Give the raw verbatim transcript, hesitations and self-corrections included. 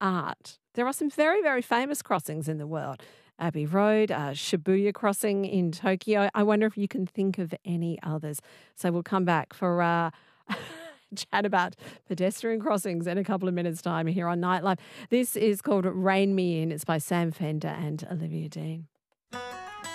art, there are some very, very famous crossings in the world. Abbey Road, uh, Shibuya Crossing in Tokyo. I wonder if you can think of any others. So we'll come back for uh, chat about pedestrian crossings in a couple of minutes' time here on Nightlife. This is called Rain Me In. It's by Sam Fender and Olivia Dean.